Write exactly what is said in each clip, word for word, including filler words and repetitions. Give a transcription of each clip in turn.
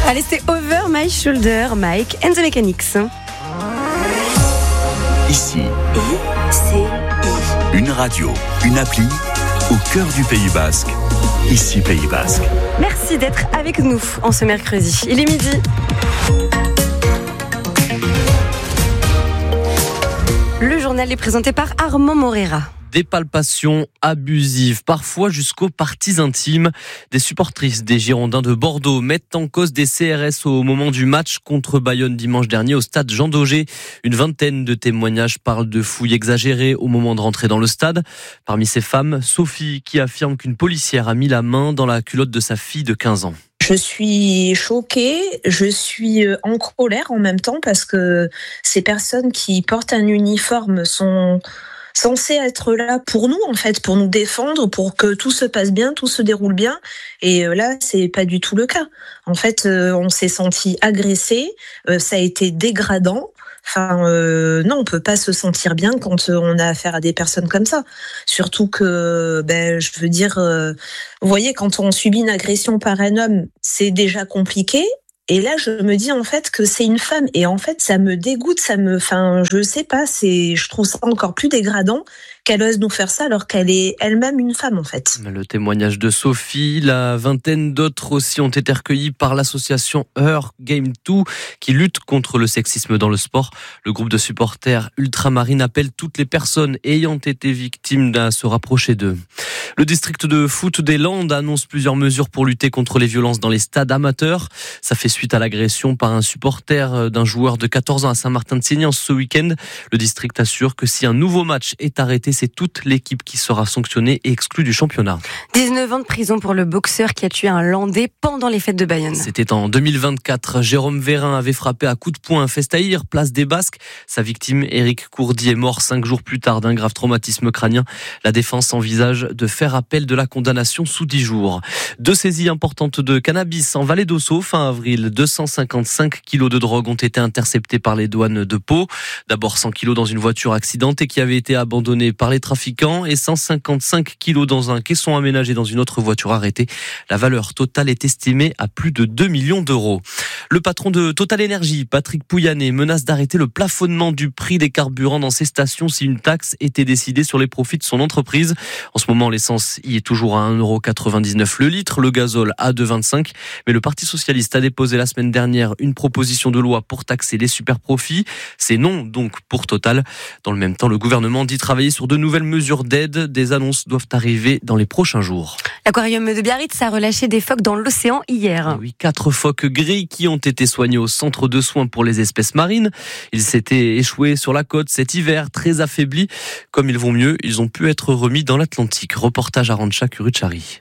Allez, c'est Over My Shoulder, Mike and the Mechanics. Ici, I, C, I. une radio, une appli au cœur du Pays Basque. Ici, Pays Basque. Merci d'être avec nous en ce mercredi. Il est midi. Le journal est présenté par Armand Morera. Des palpations abusives, parfois jusqu'aux parties intimes. Des supportrices des Girondins de Bordeaux mettent en cause des C R S au moment du match contre Bayonne dimanche dernier au stade Jean Daugé. Une vingtaine de témoignages parlent de fouilles exagérées au moment de rentrer dans le stade. Parmi ces femmes, Sophie qui affirme qu'une policière a mis la main dans la culotte de sa fille de quinze ans. Je suis choquée, je suis en colère en même temps parce que ces personnes qui portent un uniforme sont censées être là pour nous, en fait, pour nous défendre, pour que tout se passe bien, tout se déroule bien. Et là, c'est pas du tout le cas. En fait, on s'est senti agressé, ça a été dégradant. Enfin, euh, non, on peut pas se sentir bien quand on a affaire à des personnes comme ça. Surtout que, ben, je veux dire, euh, vous voyez, quand on subit une agression par un homme, c'est déjà compliqué. Et là, je me dis en fait que c'est une femme. Et en fait, ça me dégoûte, ça me, enfin, je sais pas, c'est, je trouve ça encore plus dégradant qu'elle ose nous faire ça alors qu'elle est elle-même une femme en fait. Le témoignage de Sophie, la vingtaine d'autres aussi ont été recueillis par l'association Her Game deux qui lutte contre le sexisme dans le sport. Le groupe de supporters ultramarines appelle toutes les personnes ayant été victimes à se rapprocher d'eux. Le district de foot des Landes annonce plusieurs mesures pour lutter contre les violences dans les stades amateurs. Ça fait suite à l'agression par un supporter d'un joueur de quatorze ans à Saint-Martin-de-Signy ce week-end. Le district assure que si un nouveau match est arrêté, c'est toute l'équipe qui sera sanctionnée et exclue du championnat. dix-neuf ans de prison pour le boxeur qui a tué un Landais pendant les fêtes de Bayonne. C'était en deux mille vingt-quatre. Jérôme Vérin avait frappé à coups de poing Festaïr, place des Basques. Sa victime, Éric Courdy, est mort cinq jours plus tard d'un grave traumatisme crânien. La défense envisage de faire appel de la condamnation sous dix jours. Deux saisies importantes de cannabis en Vallée d'Ossau fin avril. deux cent cinquante-cinq kilos de drogue ont été interceptés par les douanes de Pau. D'abord cent kilos dans une voiture accidentée qui avait été abandonnée par les trafiquants et cent cinquante-cinq kilos dans un caisson aménagé dans une autre voiture arrêtée. La valeur totale est estimée à plus de deux millions d'euros. Le patron de Total Energy, Patrick Pouyanné, menace d'arrêter le plafonnement du prix des carburants dans ses stations si une taxe était décidée sur les profits de son entreprise. En ce moment, l'essence y est toujours à un euro quatre-vingt-dix-neuf le litre, le gazole à deux euros vingt-cinq. Mais le Parti Socialiste a déposé la semaine dernière une proposition de loi pour taxer les super-profits. C'est non donc pour Total. Dans le même temps, le gouvernement dit travailler sur de nouvelles mesures d'aide. Des annonces doivent arriver dans les prochains jours. L'aquarium de Biarritz a relâché des phoques dans l'océan hier. Oui, quatre phoques gris qui ont été soignés au centre de soins pour les espèces marines. Ils s'étaient échoués sur la côte cet hiver, très affaiblis. Comme ils vont mieux, ils ont pu être remis dans l'Atlantique. Reportage à Rancha Kuruchari.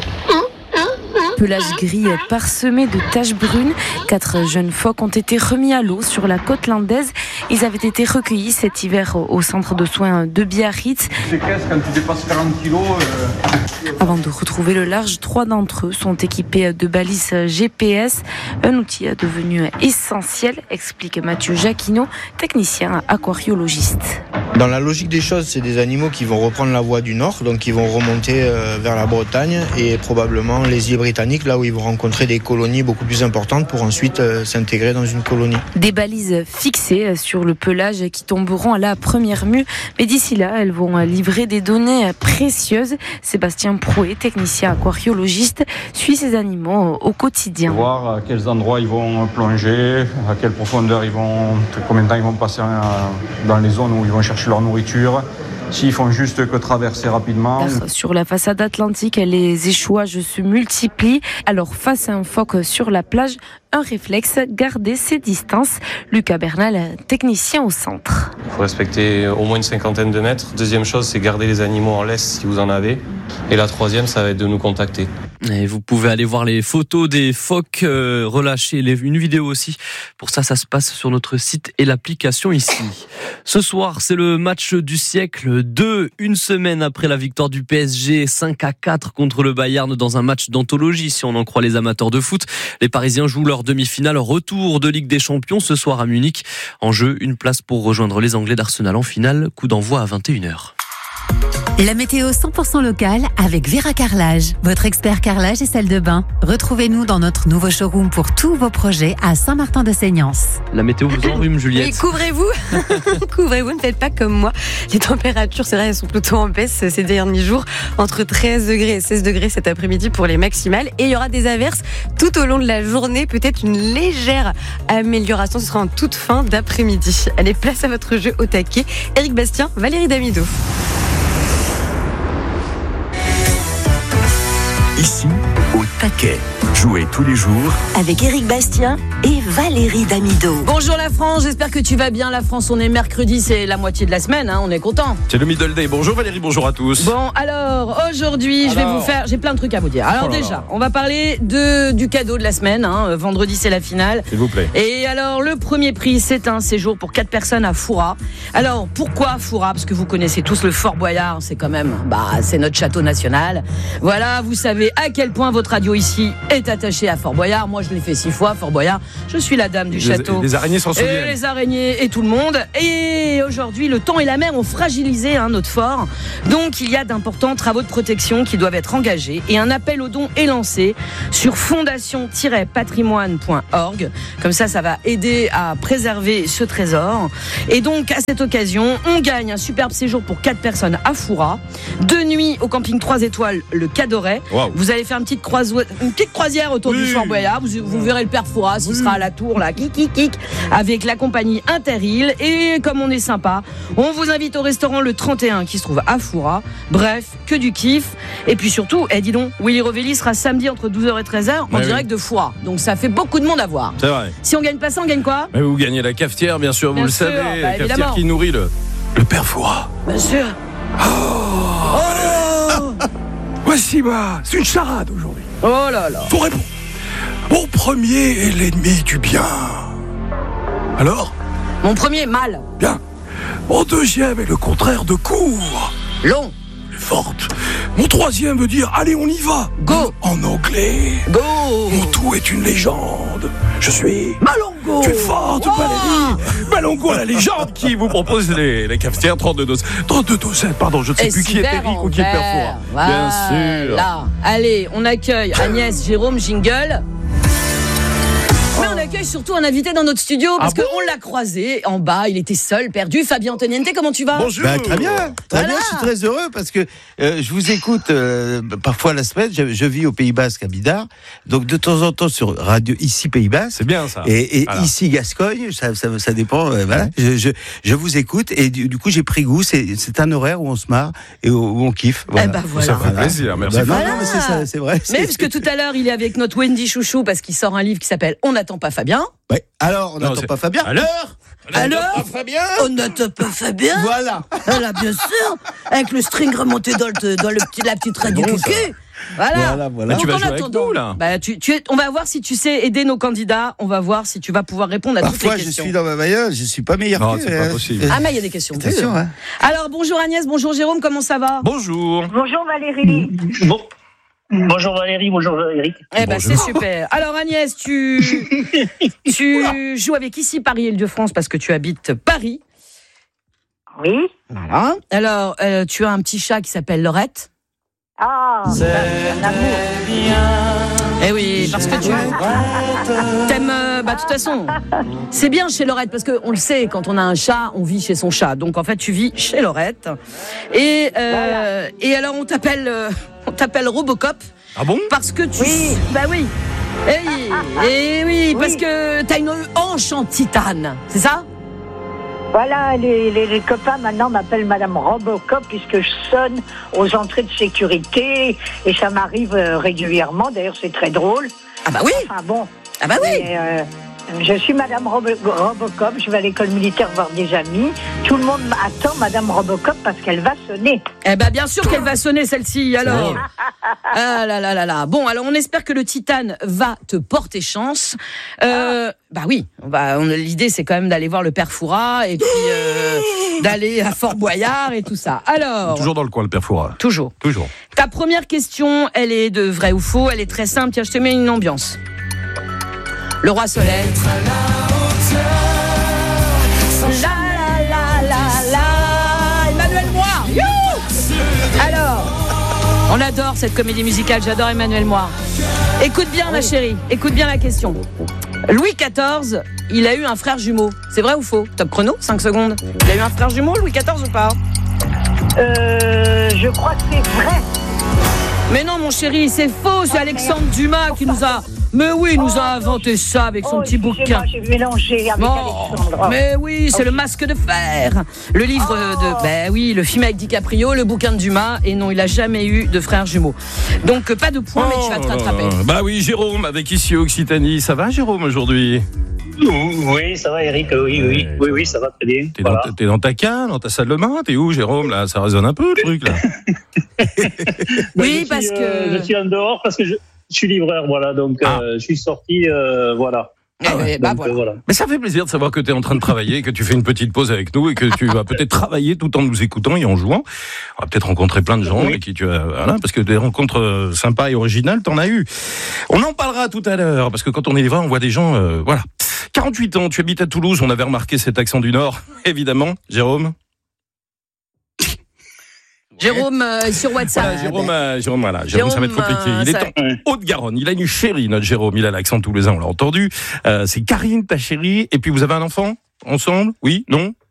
Pelage gris parsemé de taches brunes. Quatre jeunes phoques ont été remis à l'eau sur la côte landaise. Ils avaient été recueillis cet hiver au centre de soins de Biarritz. C'est qu'est-ce quand tu dépasses quarante kilos euh... Avant de retrouver le large, trois d'entre eux sont équipés de balises G P S. Un outil devenu essentiel, explique Mathieu Jacquinot, technicien aquariologiste. Dans la logique des choses, c'est des animaux qui vont reprendre la voie du nord, donc ils vont remonter vers la Bretagne et probablement les îles britanniques, là où ils vont rencontrer des colonies beaucoup plus importantes pour ensuite s'intégrer dans une colonie. Des balises fixées sur le pelage qui tomberont à la première mue, mais d'ici là, elles vont livrer des données précieuses. Sébastien Prouet, technicien aquariologiste, suit ces animaux au quotidien. Voir à quels endroits ils vont plonger, à quelle profondeur ils vont, combien de temps ils vont passer dans les zones où ils vont chercher leur nourriture, s'ils font juste que traverser rapidement. Sur la façade atlantique, les échouages se multiplient. Alors face à un phoque sur la plage, un réflexe, garder ses distances. Lucas Bernal, technicien au centre. Il faut respecter au moins une cinquantaine de mètres. Deuxième chose, c'est garder les animaux en laisse si vous en avez. Et la troisième, ça va être de nous contacter. Et vous pouvez aller voir les photos des phoques euh, relâchés, les, une vidéo aussi. Pour ça, ça se passe sur notre site et l'application ici. Ce soir, c'est le match du siècle. Deux, une semaine après la victoire du P S G, cinq à quatre contre le Bayern dans un match d'anthologie, si on en croit les amateurs de foot. Les Parisiens jouent leur demi-finale retour de Ligue des Champions ce soir à Munich. En jeu, une place pour rejoindre les Anglais d'Arsenal en finale. Coup d'envoi à vingt et une heures. La météo cent pour cent locale avec Vera Carrelage, votre expert carrelage et salle de bain. Retrouvez-nous dans notre nouveau showroom pour tous vos projets à Saint-Martin-de-Seignance. La météo vous enrhume, Juliette. Et couvrez-vous, couvrez-vous, ne faites pas comme moi. Les températures, c'est vrai, elles sont plutôt en baisse ces derniers jours, entre treize degrés et seize degrés cet après-midi pour les maximales. Et il y aura des averses tout au long de la journée, peut-être une légère amélioration. Ce sera en toute fin d'après-midi. Allez, place à votre jeu au taquet. Éric Bastien, Valérie Damido. Ici, au taquet. Jouez tous les jours avec Éric Bastien et Valérie Damido. Bonjour la France, j'espère que tu vas bien. La France, on est mercredi, c'est la moitié de la semaine, hein, on est content. C'est le middle day. Bonjour Valérie, bonjour à tous. Bon, alors aujourd'hui, je vais vous faire, j'ai plein de trucs à vous dire. Alors oh déjà, là. on va parler de du cadeau de la semaine. Hein. Vendredi, c'est la finale. S'il vous plaît. Et alors, le premier prix, c'est un séjour pour quatre personnes à Foura. Alors, pourquoi Foura ? Parce que vous connaissez tous le Fort Boyard. C'est quand même, bah, c'est notre château national. Voilà, vous savez à quel point votre radio ici est attachée à Fort Boyard. Moi, je l'ai fait six fois, Fort Boyard. Je suis la dame du les, château. Les araignées s'en souviennent. Et les araignées et tout le monde. Et aujourd'hui, le temps et la mer ont fragilisé hein, notre fort. Donc, il y a d'importants travaux de protection qui doivent être engagés. Et un appel aux dons est lancé sur fondation tiret patrimoine point org. Comme ça, ça va aider à préserver ce trésor. Et donc, à cette occasion, on gagne un superbe séjour pour quatre personnes à Foura. Deux nuits au camping trois étoiles, le Cadoret. Wow. Vous allez faire une petite, croiso- une petite croisière autour oui. du Fort Boyard. Vous, vous verrez le père Foura, ce oui. sera à la tour, là, kik, kik, kik, avec la compagnie Interil. Et comme on est sympa, on vous invite au restaurant le trente et un qui se trouve à Foura. Bref, que du kiff. Et puis surtout, eh, dis donc, Willy Rovelli sera samedi entre douze heures et treize heures en ouais, direct oui. de Foura. Donc ça fait beaucoup de monde à voir. C'est vrai. Si on gagne pas ça, on gagne quoi ? Mais vous gagnez la cafetière, bien sûr, bien vous sûr, le savez. Bah, la cafetière qui nourrit le, le père Foura. Bien sûr. Oh, oh voici ma... C'est une charade aujourd'hui. Oh là là. Faut répondre. Mon premier est l'ennemi du bien. Alors ? Mon premier, mal. Bien. Mon deuxième est le contraire de court. Long. Forte. Mon troisième veut dire allez on y va. Go. En anglais. Go. Mon tout est une légende. Je suis Malongo. Tu es forte, wow. Valérie. Malongo, la légende qui vous propose les, les cafetières trente-deux doses. trente-deux doses, pardon, je ne sais et plus qui est Eric ou qui est Père Foura. Voilà. Bien sûr. Là. Allez, on accueille Agnès, Jérôme, Jingle. Mais on accueille surtout un invité dans notre studio parce ah bon qu'on l'a croisé en bas, il était seul, perdu. Fabien Antoniente, comment tu vas ? Bonjour. Bah, très bien, très voilà. bien. Je suis très heureux parce que euh, je vous écoute euh, parfois la semaine. Je, je vis au Pays Basque à Bidart, donc de temps en temps sur radio ici Pays Basque. C'est bien ça. Et, et voilà. ici Gascogne, ça, ça, ça dépend. Euh, voilà. Je, je, je vous écoute et du, du coup j'ai pris goût. C'est, c'est un horaire où on se marre et où, où on kiffe. Voilà. Eh ben voilà. Ça fait voilà. plaisir. Merci. Bah, voilà. non, mais c'est, ça, c'est vrai. Mais parce que tout à l'heure il est avec notre Wendy Chouchou parce qu'il sort un livre qui s'appelle On n'attend pas Fabien. Ouais. Alors, on n'attend pas Fabien. Alors Alors pas Fabien. On n'attend pas Fabien. Voilà. Voilà, bien sûr. Avec le string remonté dans, le, dans le petit, la petite radio bon, cucu. Voilà. Voilà, voilà. Mais tu vas jouer avec nous, là. Bah, tu, tu es, on va voir si tu sais aider nos candidats. On va voir si tu vas pouvoir répondre à Parfois, toutes les questions. Parfois, je suis dans ma bailleule. Je suis pas meilleur non, que... c'est pas possible. Ah, mais il y a des questions. Attention, hein. Alors, bonjour Agnès, bonjour Jérôme, comment ça va ? Bonjour. Bonjour Valérie. Bon. Bonjour Valérie, bonjour Eric. Eh ben c'est super. Alors Agnès, tu tu joues avec ici Paris Île-de-France parce que tu habites Paris. Oui. Voilà. Alors euh, tu as un petit chat qui s'appelle Laurette. Ah. C'est un amour. Eh oui, parce que tu t'aimes. Euh, bah de toute façon, c'est bien chez Laurette parce que on le sait, quand on a un chat, on vit chez son chat. Donc en fait, tu vis chez Laurette. Et euh, voilà. Et alors on t'appelle. Euh, On t'appelle Robocop. Ah bon ? Parce que tu... Oui. Bah oui. Et oui, et oui, parce que t'as une hanche en titane, c'est ça ? Voilà, les, les, les copains maintenant m'appellent Madame Robocop puisque je sonne aux entrées de sécurité et ça m'arrive régulièrement. D'ailleurs, c'est très drôle. Ah bah oui. Enfin bon. Ah bah oui. Et, euh, je suis Madame Robo- Robocop, je vais à l'école militaire voir des amis. Tout le monde attend Madame Robocop parce qu'elle va sonner. Eh ben bien sûr qu'elle va sonner celle-ci, alors. Ah là là là là. Bon, alors on espère que le titane va te porter chance. Euh, ah. Bah oui, on va, on, l'idée c'est quand même d'aller voir le père Foura et puis euh, d'aller à Fort Boyard et tout ça. Alors. Toujours dans le coin le père Foura. Toujours. Toujours. Ta première question, elle est de vrai ou faux, elle est très simple. Tiens, je te mets une ambiance. Le roi soleil. La la la la la. Emmanuel Moir. On adore cette comédie musicale, j'adore Emmanuel Moir. Écoute bien ma chérie, écoute bien la question. Louis quatorze, il a eu un frère jumeau. C'est vrai ou faux? Top chrono, cinq secondes. Il a eu un frère jumeau, Louis quatorze ou pas? Euh, je crois que c'est vrai. Mais non mon chéri, c'est faux, c'est Alexandre Dumas qui nous a... Mais oui, il nous a inventé ça avec son oh, petit bouquin. J'ai mélangé avec oh, Alexandre. Mais oui, c'est oh. le Masque de fer. Le livre oh. de... Ben oui, le film avec DiCaprio, le bouquin de Dumas. Et non, il a jamais eu de frère jumeau. Donc pas de point, oh, mais tu vas te rattraper. Bah oui, Jérôme, avec ici Occitanie. Ça va Jérôme aujourd'hui? Oui, ça va Eric, oui, oui, oui, oui, ça va très bien. T'es, voilà. dans, t'es dans ta cave, dans ta salle de bain? T'es où Jérôme là? Ça résonne un peu le truc là. Oui, je parce suis, que... Euh, je suis en dehors parce que je, je suis livreur, voilà, donc ah. euh, je suis sorti, euh, voilà. Ah ouais, bah donc, voilà. Euh, voilà. Mais ça fait plaisir de savoir que tu es en train de travailler, que tu fais une petite pause avec nous et que tu vas peut-être travailler tout en nous écoutant et en jouant. On va peut-être rencontrer plein de gens oui. et qui tu as, voilà, parce que des rencontres sympas et originales, t'en as eu. On en parlera tout à l'heure parce que quand on est livreur, on voit des gens, euh, voilà. quarante-huit ans, tu habites à Toulouse, on avait remarqué cet accent du Nord, évidemment. Jérôme? Jérôme euh, sur WhatsApp. Voilà, Jérôme, euh, Jérôme, voilà. Jérôme, Jérôme, ça va être compliqué. Il est en Haute-Garonne. Il a une chérie, notre Jérôme. Il a l'accent toulousain, on l'a entendu. Euh, c'est Karine, ta chérie. Et puis vous avez un enfant ensemble? Oui? Non?